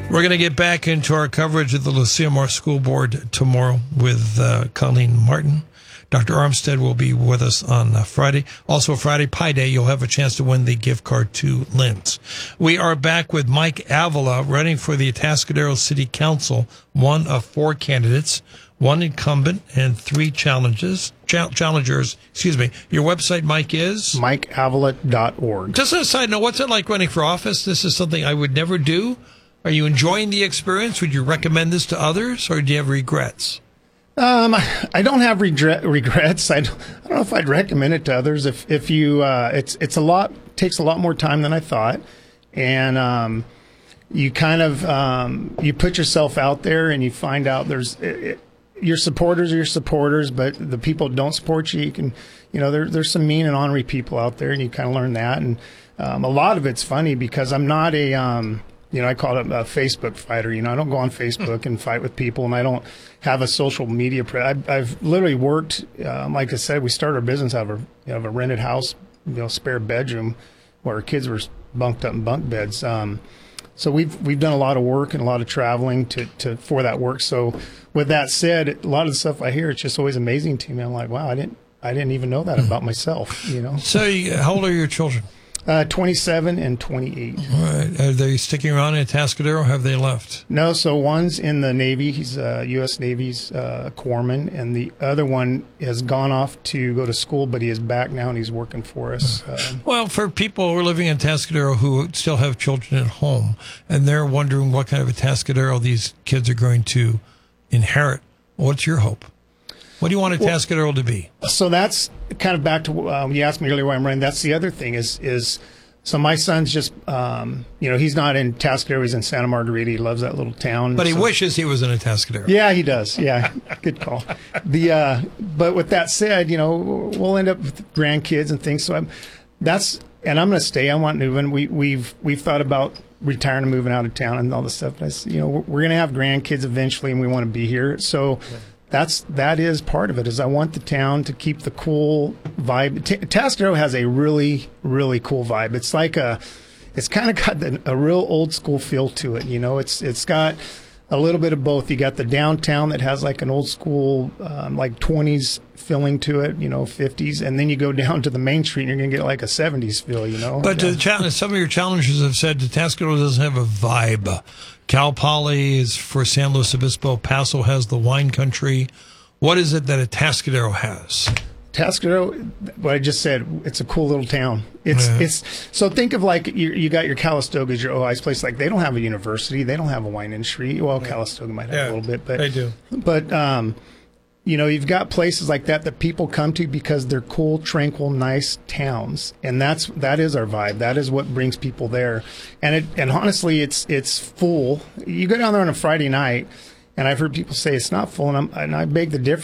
We're going to get back into our coverage of the Lucia Moore School Board tomorrow with Colleen Martin. Dr. Armstead will be with us on Friday. Also, Friday, Pi Day, you'll have a chance to win the gift card to Lynn's. We are back with Mike Avila running for the Atascadero City Council, one of 4 candidates, 1 incumbent, and 3 challengers. Excuse me. Your website, Mike, is? MikeAvila.org. Just a side note, what's it like running for office? This is something I would never do. Are you enjoying the experience? Would you recommend this to others, or do you have regrets? I don't have regrets. I don't know if I'd recommend it to others. If you, takes a lot more time than I thought, and you kind of you put yourself out there, and you find out your supporters are your supporters, but the people who don't support you, you can, there's some mean and ornery people out there, and you kind of learn that, and a lot of it's funny because I'm not a I call it a Facebook fighter. I don't go on Facebook and fight with people, and I don't have a social media. I've literally worked, like I said, we started our business out of a rented house, spare bedroom, where our kids were bunked up in bunk beds. So we've done a lot of work and a lot of traveling for that work. So with that said, a lot of the stuff I hear, it's just always amazing to me. I'm like, wow, I didn't even know that about myself. So how old are your children? 27 and 28. All right. Are they sticking around in Atascadero, or have they left? No, so one's in the Navy. He's U.S. Navy's corpsman, and the other one has gone off to go to school, but he is back now, and he's working for us. Well, for people who are living in Atascadero who still have children at home, and they're wondering what kind of Atascadero these kids are going to inherit, what's your hope? What do you want Atascadero to be? So that's kind of back to you asked me earlier why I'm running. That's the other thing is so my son's just he's not in Atascadero, he's in Santa Margarita. He loves that little town. But he wishes he was in Atascadero. Yeah, he does. Yeah, good call. But with that said, we'll end up with grandkids and things. So I'm going to stay. I want moving. We've thought about retiring and moving out of town and all this stuff. But we're going to have grandkids eventually, and we want to be here. So. That is part of it. Is I want the town to keep the cool vibe. Atascadero has a really, really cool vibe. It's like it's kind of got a real old school feel to it. It's got a little bit of both. You got the downtown that has like an old school, like 20s feeling to it, 50s, and then you go down to the main street and you're going to get like a 70s feel, But some of your challengers have said Atascadero doesn't have a vibe. Cal Poly is for San Luis Obispo. Paso has the wine country. What is it that Atascadero has? Atascadero, what I just said, it's a cool little town. It's so think of like you got your Calistogas, your Ojai's place. Like they don't have a university, they don't have a wine industry. Well, Calistoga might have a little bit, but they do. But you've got places like that people come to because they're cool, tranquil, nice towns, and that is our vibe. That is what brings people there. And honestly, it's full. You go down there on a Friday night. And I've heard people say it's not full, and I beg the